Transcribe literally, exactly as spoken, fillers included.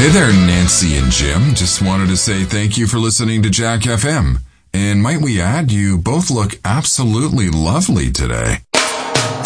Hey there, Nancy and Jim. Just wanted to say thank you for listening to Jack F M. And might we add, you both look absolutely lovely today.